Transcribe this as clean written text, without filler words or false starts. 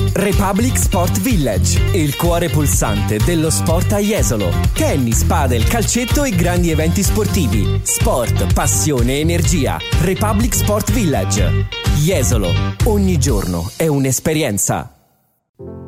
Republic Sport Village, il cuore pulsante dello sport a Jesolo. Tennis, padel, calcetto e grandi eventi sportivi. Sport, passione, energia. Republic Sport Village. Jesolo, ogni giorno è un'esperienza.